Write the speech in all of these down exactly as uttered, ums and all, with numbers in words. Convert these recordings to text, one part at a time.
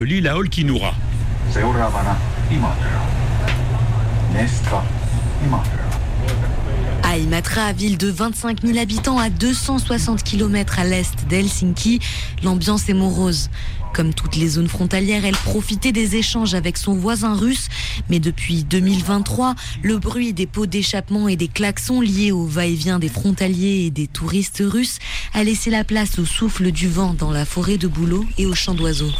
L'île à Olkinuora. Seuraavana Imatra. Nestra Imatra. À Imatra, ville de vingt-cinq mille habitants à deux cent soixante kilomètres à l'est d'Helsinki, l'ambiance est morose. Comme toutes les zones frontalières, elle profitait des échanges avec son voisin russe. Mais depuis deux mille vingt-trois, le bruit des pots d'échappement et des klaxons liés au va-et-vient des frontaliers et des touristes russes a laissé la place au souffle du vent dans la forêt de bouleaux et aux chants d'oiseaux.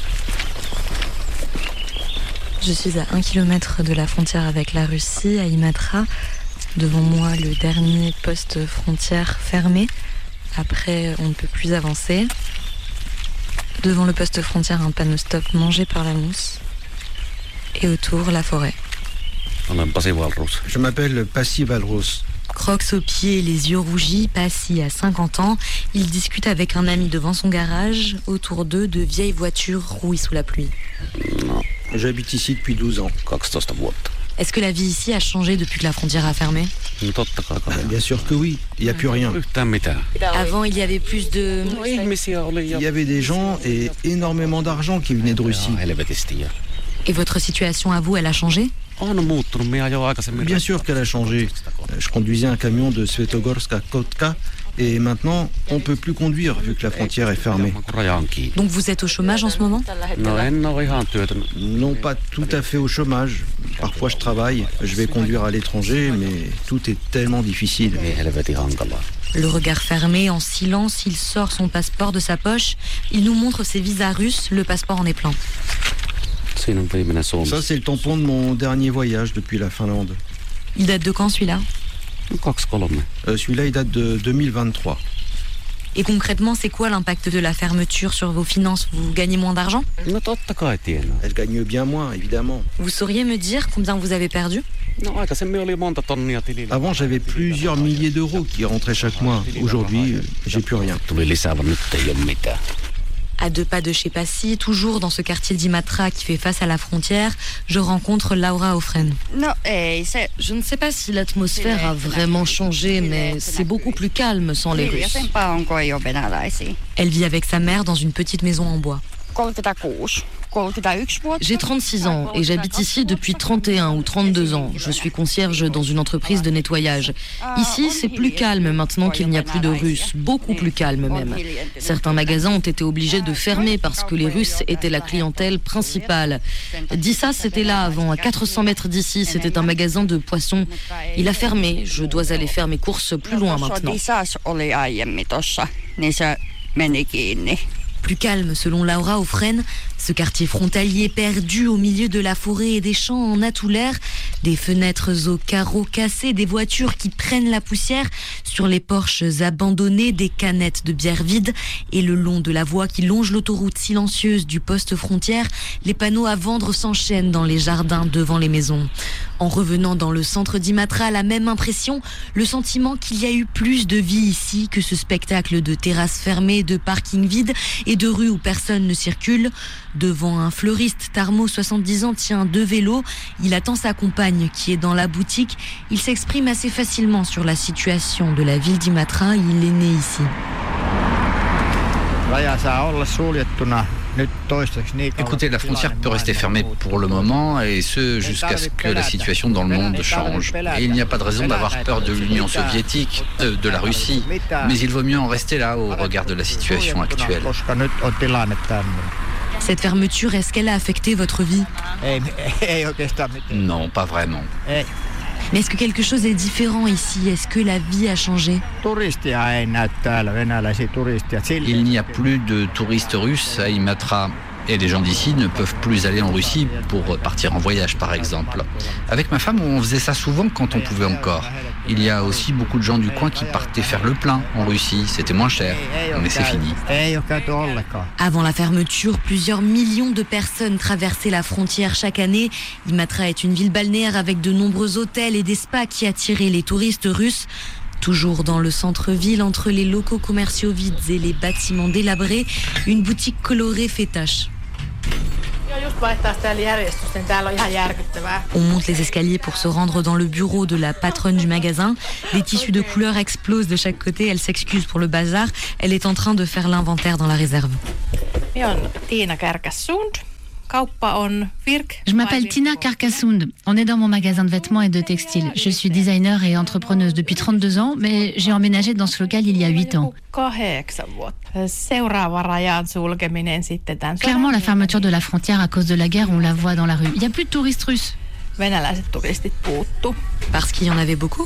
Je suis à un kilomètre de la frontière avec la Russie, à Imatra. Devant moi, le dernier poste frontière fermé. Après, on ne peut plus avancer. Devant le poste frontière, un panneau stop mangé par la mousse. Et autour, la forêt. Je m'appelle Pasi Valros. Crocs aux pieds, les yeux rougis, Pasi a cinquante ans. Il discute avec un ami devant son garage. Autour d'eux, de vieilles voitures rouillent sous la pluie. J'habite ici depuis douze ans. Est-ce que la vie ici a changé depuis que la frontière a fermé ? Bien sûr que oui, il n'y a plus rien. Avant, il y avait plus de... Il y avait des gens et énormément d'argent qui venaient de Russie. Et votre situation à vous, elle a changé ? Bien sûr qu'elle a changé. Je conduisais un camion de Svetogorsk à Kotka et maintenant, on ne peut plus conduire vu que la frontière est fermée. Donc vous êtes au chômage en ce moment ? Non, pas tout à fait au chômage. Parfois je travaille, je vais conduire à l'étranger, mais tout est tellement difficile. Le regard fermé, en silence, il sort son passeport de sa poche. Il nous montre ses visas russes, le passeport en est plein. Ça, c'est le tampon de mon dernier voyage depuis la Finlande. Il date de quand celui-là ? euh, Celui-là, il date de deux mille vingt-trois. Et concrètement, c'est quoi l'impact de la fermeture sur vos finances ? Vous gagnez moins d'argent ? Elle gagne bien moins, évidemment. Vous sauriez me dire combien vous avez perdu ? Avant, j'avais plusieurs milliers d'euros qui rentraient chaque mois. Aujourd'hui, j'ai plus rien. À deux pas de chez Pasi, toujours dans ce quartier d'Imatra qui fait face à la frontière, je rencontre Laura Offren. Je ne sais pas si l'atmosphère a vraiment changé, mais c'est beaucoup plus calme sans les Russes. Elle vit avec sa mère dans une petite maison en bois. J'ai trente-six ans et j'habite ici depuis trente et un ou trente-deux ans. Je suis concierge dans une entreprise de nettoyage. Ici, c'est plus calme maintenant qu'il n'y a plus de Russes, beaucoup plus calme même. Certains magasins ont été obligés de fermer parce que les Russes étaient la clientèle principale. Dissa, c'était là avant, à quatre cents mètres d'ici, c'était un magasin de poissons. Il a fermé, je dois aller faire mes courses plus loin maintenant. Plus calme, selon Laura Offren, ce quartier frontalier perdu au milieu de la forêt et des champs en a tout l'air. Des fenêtres aux carreaux cassés, des voitures qui prennent la poussière sur les porches abandonnés, des canettes de bière vides. Et le long de la voie qui longe l'autoroute silencieuse du poste frontière, les panneaux à vendre s'enchaînent dans les jardins devant les maisons. En revenant dans le centre d'Imatra, la même impression, le sentiment qu'il y a eu plus de vie ici que ce spectacle de terrasses fermées, de parkings vides et de rues où personne ne circule. Devant un fleuriste, Tarmo, soixante-dix ans, tient deux vélos. Il attend sa compagne qui est dans la boutique. Il s'exprime assez facilement sur la situation de la ville d'Imatra. Il est né ici. Écoutez, la frontière peut rester fermée pour le moment, et ce jusqu'à ce que la situation dans le monde change. Et il n'y a pas de raison d'avoir peur de l'Union soviétique, de, de la Russie, mais il vaut mieux en rester là au regard de la situation actuelle. Cette fermeture, est-ce qu'elle a affecté votre vie ? Non, pas vraiment. Mais est-ce que quelque chose est différent ici ? Est-ce que la vie a changé ? Il n'y a plus de touristes russes à Imatra. Et les gens d'ici ne peuvent plus aller en Russie pour partir en voyage, par exemple. Avec ma femme, on faisait ça souvent quand on pouvait encore. Il y a aussi beaucoup de gens du coin qui partaient faire le plein en Russie. C'était moins cher, mais c'est fini. Avant la fermeture, plusieurs millions de personnes traversaient la frontière chaque année. Imatra est une ville balnéaire avec de nombreux hôtels et des spas qui attiraient les touristes russes. Toujours dans le centre-ville, entre les locaux commerciaux vides et les bâtiments délabrés, une boutique colorée fait tache. On monte les escaliers pour se rendre dans le bureau de la patronne du magasin. Les tissus de couleurs explosent de chaque côté. Elle s'excuse pour le bazar. Elle est en train de faire l'inventaire dans la réserve. Je m'appelle Tina Carcassund. On est dans mon magasin de vêtements et de textiles. Je suis designer et entrepreneuse depuis trente-deux ans, mais j'ai emménagé dans ce local il y a huit ans. Clairement, la fermeture de la frontière à cause de la guerre, on la voit dans la rue. Il n'y a plus de touristes russes. Parce qu'il y en avait beaucoup?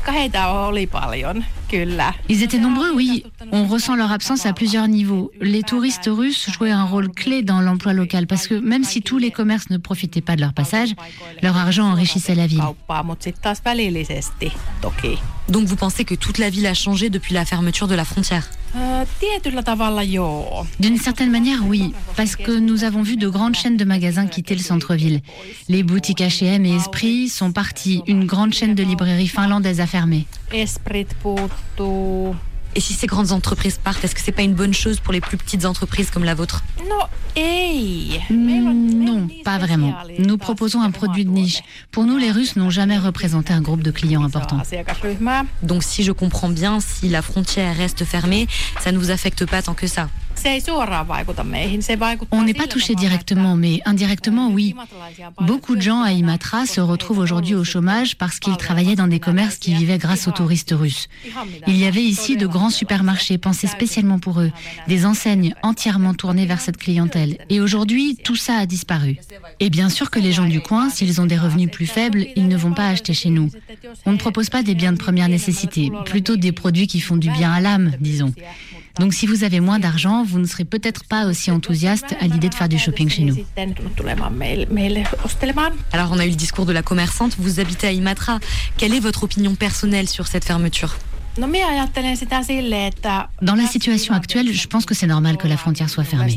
Ils étaient nombreux, oui. On ressent leur absence à plusieurs niveaux. Les touristes russes jouaient un rôle clé dans l'emploi local parce que même si tous les commerces ne profitaient pas de leur passage, leur argent enrichissait la ville. Donc vous pensez que toute la ville a changé depuis la fermeture de la frontière? D'une certaine manière, oui, parce que nous avons vu de grandes chaînes de magasins quitter le centre-ville. Les boutiques H et M et Esprit sont parties. Une grande chaîne de librairies finlandaises a fermé. Et si ces grandes entreprises partent, est-ce que c'est pas une bonne chose pour les plus petites entreprises comme la vôtre? Non, pas vraiment. Nous proposons un produit de niche. Pour nous, les Russes n'ont jamais représenté un groupe de clients important. Donc si je comprends bien, si la frontière reste fermée, ça ne vous affecte pas tant que ça? On n'est pas touché directement, mais indirectement, oui. Beaucoup de gens à Imatra se retrouvent aujourd'hui au chômage parce qu'ils travaillaient dans des commerces qui vivaient grâce aux touristes russes. Il y avait ici de grands supermarchés pensés spécialement pour eux, des enseignes entièrement tournées vers cette clientèle. Et aujourd'hui, tout ça a disparu. Et bien sûr que les gens du coin, s'ils ont des revenus plus faibles, ils ne vont pas acheter chez nous. On ne propose pas des biens de première nécessité, plutôt des produits qui font du bien à l'âme, disons. Donc si vous avez moins d'argent, vous ne serez peut-être pas aussi enthousiaste à l'idée de faire du shopping chez nous. Alors on a eu le discours de la commerçante, vous habitez à Imatra. Quelle est votre opinion personnelle sur cette fermeture? Dans la situation actuelle, je pense que c'est normal que la frontière soit fermée.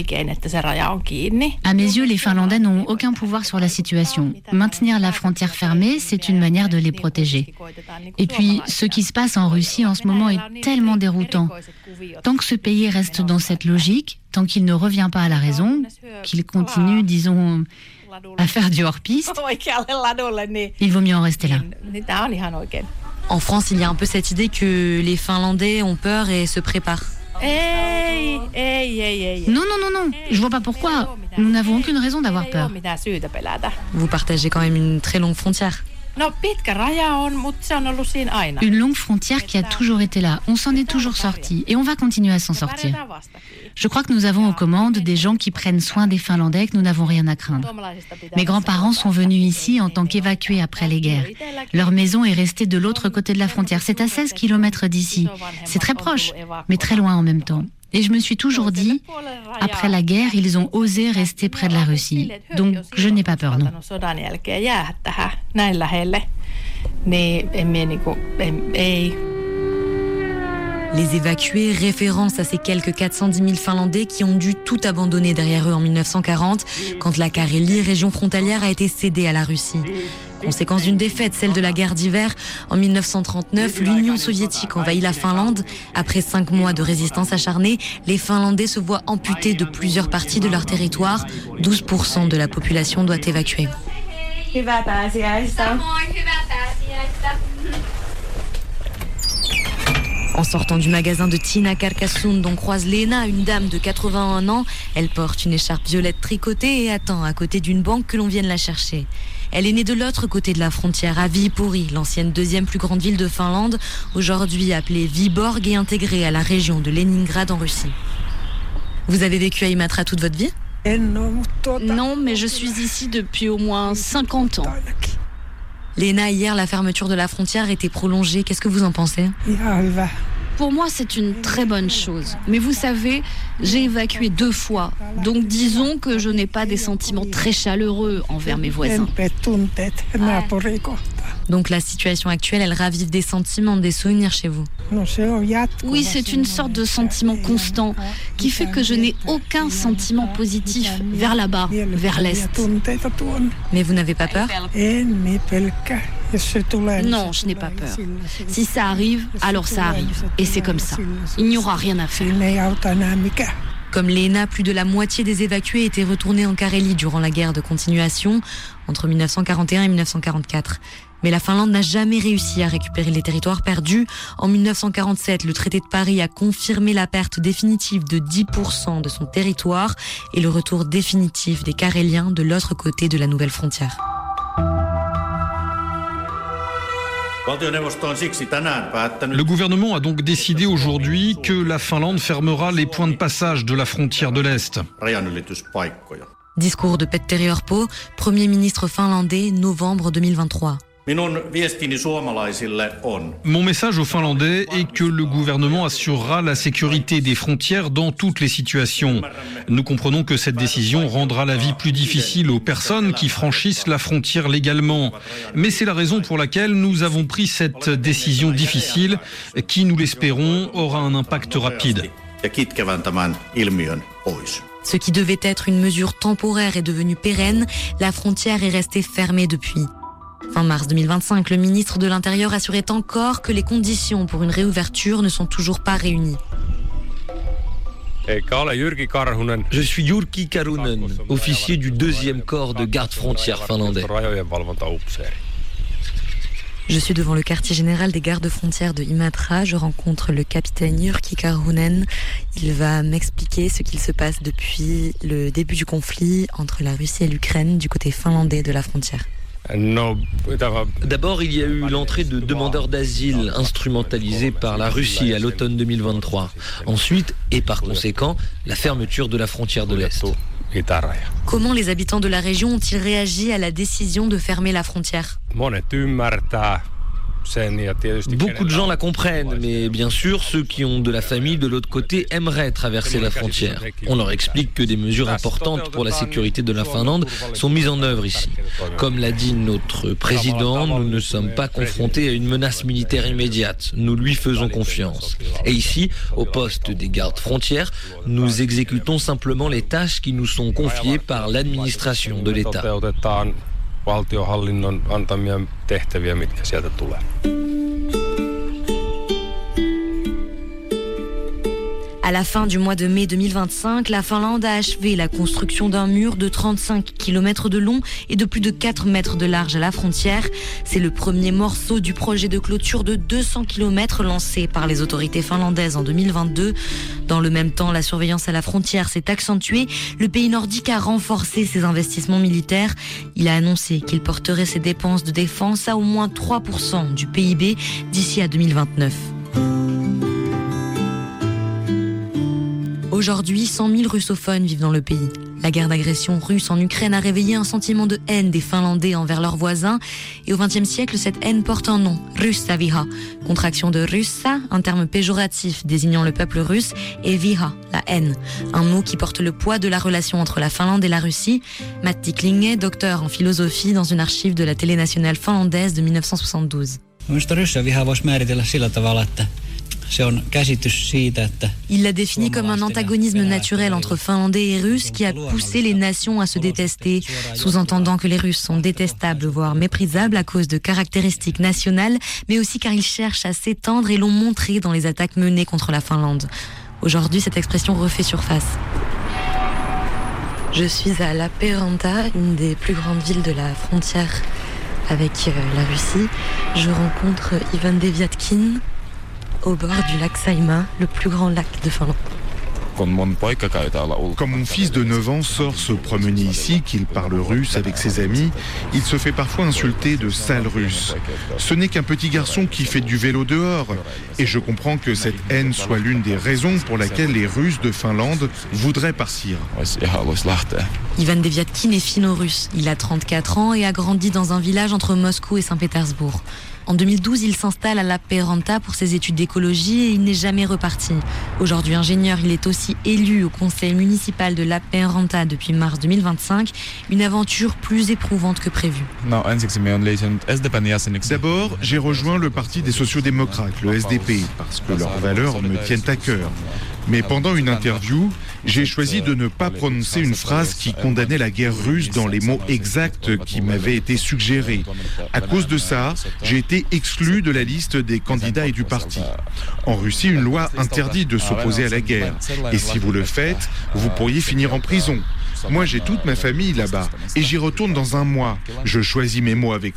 À mes yeux, les Finlandais n'ont aucun pouvoir sur la situation. Maintenir la frontière fermée, c'est une manière de les protéger. Et puis, ce qui se passe en Russie en ce moment est tellement déroutant. Tant que ce pays reste dans cette logique, tant qu'il ne revient pas à la raison, qu'il continue, disons, à faire du hors-piste, il vaut mieux en rester là. En France, il y a un peu cette idée que les Finlandais ont peur et se préparent. Non, non, non, non, je vois pas pourquoi. Nous n'avons aucune raison d'avoir peur. Vous partagez quand même une très longue frontière. Une longue frontière qui a toujours été là. On s'en est toujours sorti et on va continuer à s'en sortir. Je crois que nous avons aux commandes des gens qui prennent soin des Finlandais, que nous n'avons rien à craindre. Mes grands-parents sont venus ici en tant qu'évacués après les guerres. Leur maison est restée de l'autre côté de la frontière. C'est à seize kilomètres d'ici. C'est très proche, mais très loin en même temps. Et je me suis toujours dit, après la guerre, ils ont osé rester près de la Russie. Donc, je n'ai pas peur, non. Les évacués, référence à ces quelques quatre cent dix mille Finlandais qui ont dû tout abandonner derrière eux en mille neuf cent quarante, quand la Carélie, région frontalière, a été cédée à la Russie. Conséquence d'une défaite, celle de la guerre d'hiver, en mille neuf cent trente-neuf, l'Union soviétique envahit la Finlande. Après cinq mois de résistance acharnée, les Finlandais se voient amputés de plusieurs parties de leur territoire. douze pour cent de la population doit évacuer. En sortant du magasin de Tina Carcassund, on croise Lena, une dame de quatre-vingt-un ans. Elle porte une écharpe violette tricotée et attend à côté d'une banque que l'on vienne la chercher. Elle est née de l'autre côté de la frontière, à Viipuri, l'ancienne deuxième plus grande ville de Finlande, aujourd'hui appelée Viborg et intégrée à la région de Leningrad en Russie. Vous avez vécu à Imatra toute votre vie? Non, mais je suis ici depuis au moins cinquante ans. Lena, hier, la fermeture de la frontière était prolongée. Qu'est-ce que vous en pensez? Pour moi, c'est une très bonne chose. Mais vous savez, j'ai évacué deux fois. Donc disons que je n'ai pas des sentiments très chaleureux envers mes voisins. Donc la situation actuelle, elle ravive des sentiments, des souvenirs chez vous? Oui, c'est une sorte de sentiment constant qui fait que je n'ai aucun sentiment positif vers là-bas, vers l'Est. Mais vous n'avez pas peur? Non, je n'ai pas peur. Si ça arrive, alors ça arrive. Et c'est comme ça. Il n'y aura rien à faire. Comme Leena, plus de la moitié des évacués étaient retournés en Carélie durant la guerre de continuation entre mille neuf cent quarante et un et mille neuf cent quarante-quatre. Mais la Finlande n'a jamais réussi à récupérer les territoires perdus. En mille neuf cent quarante-sept, le traité de Paris a confirmé la perte définitive de dix pour cent de son territoire et le retour définitif des Caréliens de l'autre côté de la nouvelle frontière. Le gouvernement a donc décidé aujourd'hui que la Finlande fermera les points de passage de la frontière de l'Est. Discours de Petteri Orpo, Premier ministre finlandais, novembre deux mille vingt-trois. Mon message aux Finlandais est que le gouvernement assurera la sécurité des frontières dans toutes les situations. Nous comprenons que cette décision rendra la vie plus difficile aux personnes qui franchissent la frontière légalement. Mais c'est la raison pour laquelle nous avons pris cette décision difficile qui, nous l'espérons, aura un impact rapide. Ce qui devait être une mesure temporaire est devenu pérenne. La frontière est restée fermée depuis. Fin mars deux mille vingt-cinq, le ministre de l'Intérieur assurait encore que les conditions pour une réouverture ne sont toujours pas réunies. Je suis Jyrki Karunen, officier du deuxième corps de garde frontière finlandais. Je suis devant le quartier général des gardes frontières de Imatra. Je rencontre le capitaine Jyrki Karunen. Il va m'expliquer ce qu'il se passe depuis le début du conflit entre la Russie et l'Ukraine du côté finlandais de la frontière. D'abord, il y a eu l'entrée de demandeurs d'asile instrumentalisés par la Russie à l'automne deux mille vingt-trois. Ensuite, et par conséquent, la fermeture de la frontière de l'Est. Comment les habitants de la région ont-ils réagi à la décision de fermer la frontière ? Beaucoup de gens la comprennent, mais bien sûr, ceux qui ont de la famille de l'autre côté aimeraient traverser la frontière. On leur explique que des mesures importantes pour la sécurité de la Finlande sont mises en œuvre ici. Comme l'a dit notre président, nous ne sommes pas confrontés à une menace militaire immédiate. Nous lui faisons confiance. Et ici, au poste des gardes frontières, nous exécutons simplement les tâches qui nous sont confiées par l'administration de l'État. valtionhallinnon antamia tehtäviä, mitkä sieltä tulee. À la fin du mois de mai deux mille vingt-cinq, la Finlande a achevé la construction d'un mur de trente-cinq kilomètres de long et de plus de quatre mètres de large à la frontière. C'est le premier morceau du projet de clôture de deux cents kilomètres lancé par les autorités finlandaises en deux mille vingt-deux. Dans le même temps, la surveillance à la frontière s'est accentuée. Le pays nordique a renforcé ses investissements militaires. Il a annoncé qu'il porterait ses dépenses de défense à au moins trois pour cent du P I B d'ici à deux mille vingt-neuf. Aujourd'hui, cent mille russophones vivent dans le pays. La guerre d'agression russe en Ukraine a réveillé un sentiment de haine des Finlandais envers leurs voisins. Et au vingtième siècle, cette haine porte un nom, Russaviha, contraction de russa, un terme péjoratif désignant le peuple russe, et viha, la haine, un mot qui porte le poids de la relation entre la Finlande et la Russie. Matti Klinge, docteur en philosophie dans une archive de la télé nationale finlandaise de mille neuf cent soixante-douze. Il l'a défini comme un antagonisme naturel entre Finlandais et Russes qui a poussé les nations à se détester, sous-entendant que les Russes sont détestables, voire méprisables à cause de caractéristiques nationales, mais aussi car ils cherchent à s'étendre et l'ont montré dans les attaques menées contre la Finlande. Aujourd'hui, cette expression refait surface. Je suis à Lappeenranta, une des plus grandes villes de la frontière avec la Russie. Je rencontre Ivan Deviatkin, au bord du lac Saimaa, le plus grand lac de Finlande. Quand mon fils de neuf ans sort se promener ici, qu'il parle russe avec ses amis, il se fait parfois insulter de sale russe. Ce n'est qu'un petit garçon qui fait du vélo dehors. Et je comprends que cette haine soit l'une des raisons pour laquelle les Russes de Finlande voudraient partir. Ivan Deviatkin est finno-russe. Il a trente-quatre ans et a grandi dans un village entre Moscou et Saint-Pétersbourg. En deux mille douze, il s'installe à Lappeenranta pour ses études d'écologie et il n'est jamais reparti. Aujourd'hui ingénieur, il est aussi élu au conseil municipal de Lappeenranta depuis mars deux mille vingt-cinq, une aventure plus éprouvante que prévu. D'abord, j'ai rejoint le parti des sociodémocrates, le S D P, parce que leurs valeurs me tiennent à cœur. Mais pendant une interview, j'ai choisi de ne pas prononcer une phrase qui condamnait la guerre russe dans les mots exacts qui m'avaient été suggérés. À cause de ça, j'ai été exclu de la liste des candidats et du parti. En Russie, une loi interdit de s'opposer à la guerre. Et si vous le faites, vous pourriez finir en prison. Moi, j'ai toute ma famille là-bas et j'y retourne dans un mois. Je choisis mes mots avec